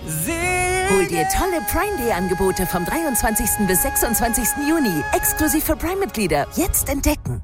Hol dir tolle Prime-Day-Angebote vom 23. bis 26. Juni. Exklusiv für Prime-Mitglieder. Jetzt entdecken.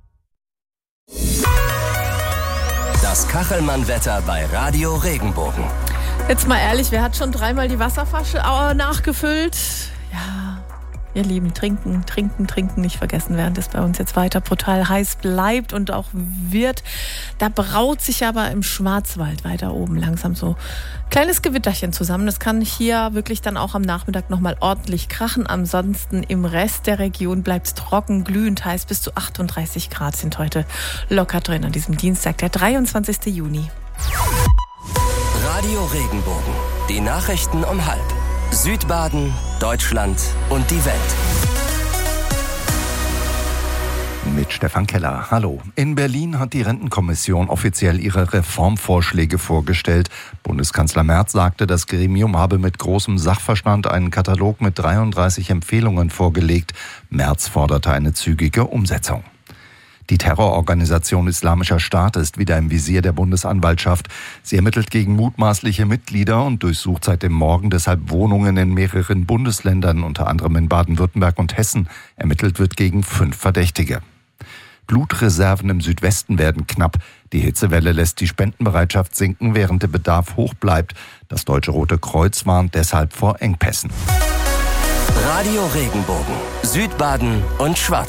Das Kachelmann-Wetter bei Radio Regenbogen. Jetzt mal ehrlich, wer hat schon 3-mal die Wasserflasche nachgefüllt? Ja, ihr Lieben, trinken, nicht vergessen, während es bei uns jetzt weiter brutal heiß bleibt und auch wird. Da braut sich aber im Schwarzwald weiter oben langsam so kleines Gewitterchen zusammen. Das kann hier wirklich dann auch am Nachmittag nochmal ordentlich krachen. Ansonsten im Rest der Region bleibt es trocken, glühend heiß. Bis zu 38 Grad sind heute locker drin an diesem Dienstag, der 23. Juni. Radio Regenbogen. Die Nachrichten um 12:30. Südbaden, Deutschland und die Welt. Mit Stefan Keller. Hallo. In Berlin hat die Rentenkommission offiziell ihre Reformvorschläge vorgestellt. Bundeskanzler Merz sagte, das Gremium habe mit großem Sachverstand einen Katalog mit 33 Empfehlungen vorgelegt. Merz forderte eine zügige Umsetzung. Die Terrororganisation Islamischer Staat ist wieder im Visier der Bundesanwaltschaft. Sie ermittelt gegen mutmaßliche Mitglieder und durchsucht seit dem Morgen deshalb Wohnungen in mehreren Bundesländern, unter anderem in Baden-Württemberg und Hessen. Ermittelt wird gegen 5 Verdächtige. Blutreserven im Südwesten werden knapp. Die Hitzewelle lässt die Spendenbereitschaft sinken, während der Bedarf hoch bleibt. Das Deutsche Rote Kreuz warnt deshalb vor Engpässen. Radio Regenbogen. Südbaden und Schwarzwald.